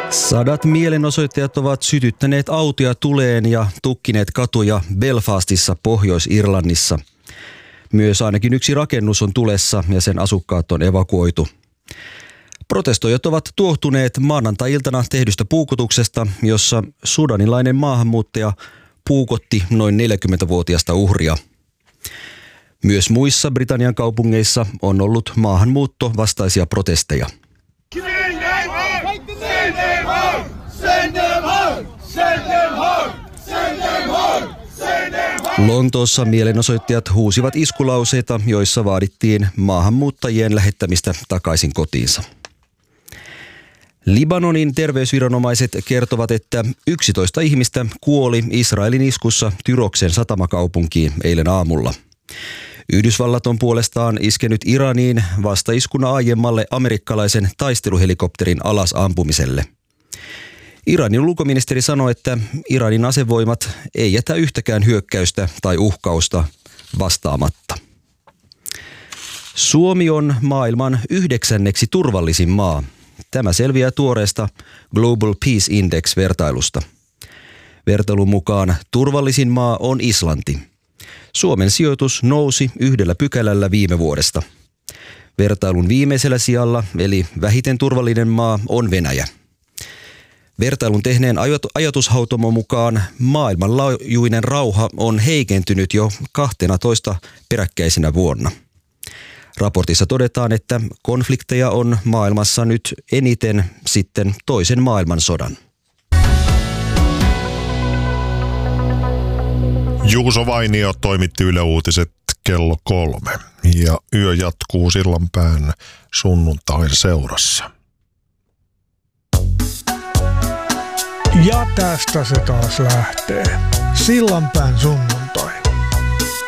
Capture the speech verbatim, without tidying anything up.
Sadat mielenosoittajat ovat sytyttäneet autoja tuleen ja tukkineet katuja Belfastissa, Pohjois-Irlannissa. Myös ainakin yksi rakennus on tulessa ja sen asukkaat on evakuoitu. Protestoijat ovat tuohtuneet maanantai-iltana tehdystä puukotuksesta, jossa sudanilainen maahanmuuttaja puukotti noin neljäkymmentävuotiasta uhria. Myös muissa Britannian kaupungeissa on ollut maahanmuutto vastaisia protesteja. Lontoossa mielenosoittajat huusivat iskulauseita, joissa vaadittiin maahanmuuttajien lähettämistä takaisin kotiinsa. Libanonin terveysviranomaiset kertovat, että yksitoista ihmistä kuoli Israelin iskussa Tyroksen satamakaupunkiin eilen aamulla. Yhdysvallat on puolestaan iskenyt Iraniin vastaiskuna aiemmalle amerikkalaisen taisteluhelikopterin alas ampumiselle. Iranin ulkoministeri sanoi, että Iranin asevoimat ei jätä yhtäkään hyökkäystä tai uhkausta vastaamatta. Suomi on maailman yhdeksänneksi turvallisin maa. Tämä selviää tuoreesta Global Peace Index-vertailusta. Vertailun mukaan turvallisin maa on Islanti. Suomen sijoitus nousi yhdellä pykälällä viime vuodesta. Vertailun viimeisellä sijalla, eli vähiten turvallinen maa, on Venäjä. Vertailun tehneen ajatushautomon mukaan maailmanlaajuinen rauha on heikentynyt jo kahteentoista peräkkäisenä vuonna. Raportissa todetaan, että konflikteja on maailmassa nyt eniten sitten toisen maailmansodan. Juuso Vainio toimitti Yle Uutiset kello kolme ja yö jatkuu Sillanpään sunnuntain seurassa. Ja tästä se taas lähtee. Sillanpään sunnuntai.